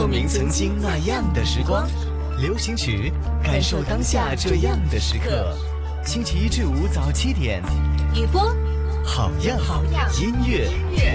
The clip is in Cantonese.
共鸣曾经那样的时光。流行曲，感受当下这样的时刻。星期一至五早7点， 雨波， 好样音乐。